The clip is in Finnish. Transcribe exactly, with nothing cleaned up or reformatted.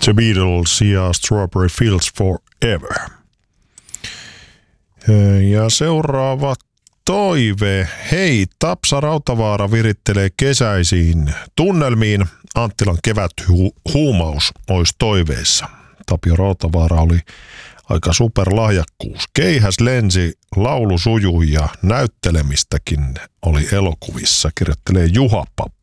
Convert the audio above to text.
The Beatles ja Strawberry Fields Forever. Ja seuraava toive. Hei, Tapsa Rautavaara virittelee kesäisiin tunnelmiin. Anttilan keväthuumaus olisi toiveissa. Tapio Rautavaara oli aika superlahjakkuus. Keihäs lensi, laulu sujui ja näyttelemistäkin oli elokuvissa, kirjoittelee Juha Pap.